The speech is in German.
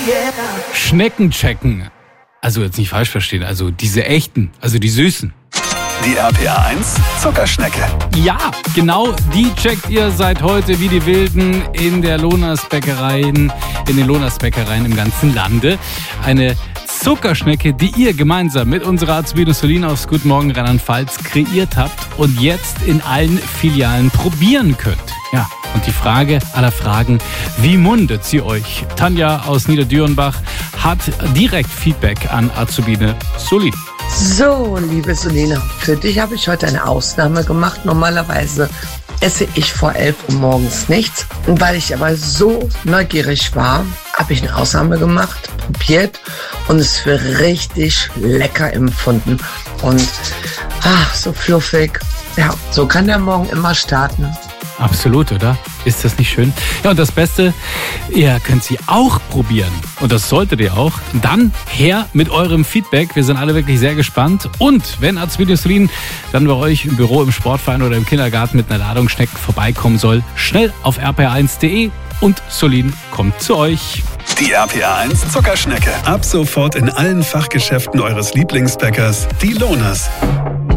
Schnecken checken. Also jetzt nicht falsch verstehen, also diese echten, also die süßen. Die RPA 1 Zuckerschnecke. Ja, genau, die checkt ihr seit heute wie die Wilden in den Lohnersbäckereien im ganzen Lande. Eine Zuckerschnecke, die ihr gemeinsam mit unserer Azubine Solin aus Guten Morgen Rheinland-Pfalz kreiert habt und jetzt in allen Filialen probieren könnt. Ja, und die Frage aller Fragen, wie mundet sie euch? Tanja aus Niederdürenbach hat direkt Feedback an Azubine Solin. So, liebe Solina, für dich habe ich heute eine Ausnahme gemacht. Normalerweise esse ich vor 11 Uhr morgens nichts. Und weil ich aber so neugierig war, habe ich eine Ausnahme gemacht, probiert und es für richtig lecker empfunden. Und so fluffig. Ja, so kann der Morgen immer starten. Absolut, oder? Ist das nicht schön? Ja, und das Beste, ihr könnt sie auch probieren. Und das solltet ihr auch. Dann her mit eurem Feedback. Wir sind alle wirklich sehr gespannt. Und wenn Azubine Solin dann bei euch im Büro, im Sportverein oder im Kindergarten mit einer Ladung Schnecken vorbeikommen soll, schnell auf rpa1.de und Solin kommt zu euch. Die RPA 1 Zuckerschnecke. Ab sofort in allen Fachgeschäften eures Lieblingsbäckers, die Lohners.